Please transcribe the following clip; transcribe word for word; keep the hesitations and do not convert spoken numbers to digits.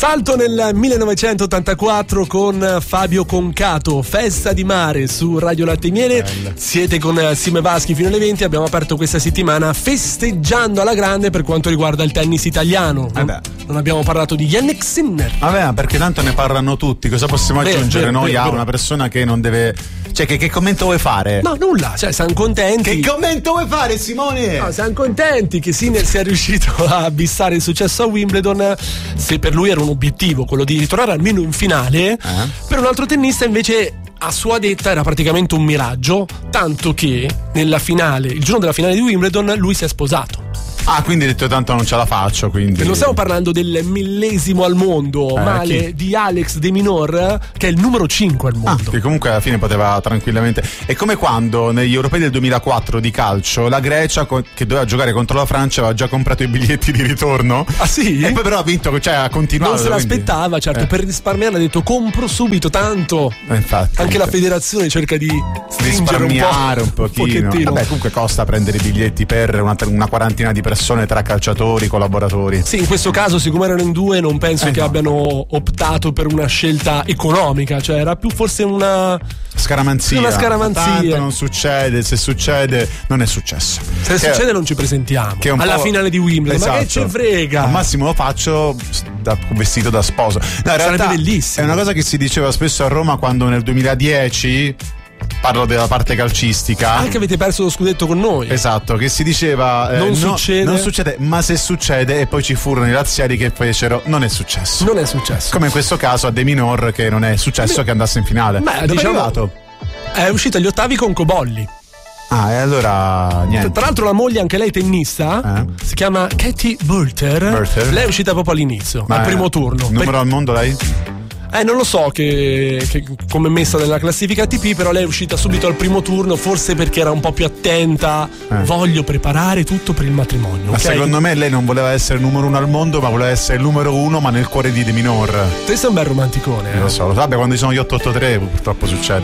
Salto nel millenovecentottantaquattro con Fabio Concato, Festa di mare su Radio Latte e Miele. Bella. Siete con Sime Vaschi fino alle venti. Abbiamo aperto questa settimana festeggiando alla grande per quanto riguarda il tennis italiano. Non, non abbiamo parlato di Jannik Sinner. Vabbè, perché tanto ne parlano tutti. Cosa possiamo Beh, aggiungere beh, noi beh, a beh. una persona che non deve... Cioè, che, che commento vuoi fare? No, nulla, cioè siamo contenti. Che commento vuoi fare, Simone? No, siamo contenti che Sinner sia riuscito a bissare il successo a Wimbledon. Se per lui era un obiettivo quello di ritornare almeno in finale, eh? Per un altro tennista invece a sua detta era praticamente un miraggio, tanto che nella finale, il giorno della finale di Wimbledon, lui si è sposato. Ah, quindi hai detto tanto non ce la faccio, quindi... E non stiamo parlando del millesimo al mondo, eh, ma chi? di Alex de Minaur, che è il numero cinque al mondo. Ah, che comunque alla fine poteva tranquillamente... È come quando negli europei del duemilaquattro di calcio la Grecia, che doveva giocare contro la Francia, aveva già comprato i biglietti di ritorno. Ah sì? E poi però ha vinto, cioè ha continuato. Non se quindi... l'aspettava, certo, eh. per risparmiare ha detto compro subito tanto. Eh, infatti. Anche la federazione cerca di risparmiare un, po', un pochino. pochettino. Vabbè, comunque costa prendere i biglietti per una, una quarantina di persone tra calciatori, collaboratori. Sì, in questo caso, siccome erano in due, non penso eh che no. abbiano optato per una scelta economica, cioè era più forse una scaramanzia. Una scaramanzia. Tanto non succede, se succede non è successo. Se che succede non ci presentiamo. Che alla po'... finale di Wimbledon, esatto. ma che ce frega? Al massimo lo faccio da, vestito da sposo. No, in Sarebbe realtà bellissimo. È una cosa che si diceva spesso a Roma quando nel duemiladieci, parlo della parte calcistica, anche avete perso lo scudetto con noi. Esatto, che si diceva eh, non no, succede non succede, ma se succede, e poi ci furono i razziali che fecero non è successo. Non è successo. Come in questo caso a De Minaur, che non è successo Beh, che andasse in finale. Beh, Dove diciamo, è arrivato? È uscito agli ottavi con Cobolli. Ah, e allora niente. Tra l'altro la moglie, anche lei tennista, eh? si chiama Katie Boulter. Boulter. Lei è uscita proprio all'inizio, ma al primo turno. Numero per... al mondo lei? Eh, non lo so che, che come è messa nella classifica A T P, però lei è uscita subito al primo turno, forse perché era un po' più attenta. Eh. Voglio preparare tutto per il matrimonio. Ma okay? secondo me lei non voleva essere il numero uno al mondo, ma voleva essere il numero uno, ma nel cuore di De Minaur. Questo è un bel romanticone. Eh? Lo so, lo so, vabbè, quando ci sono gli otto otto tre purtroppo succede.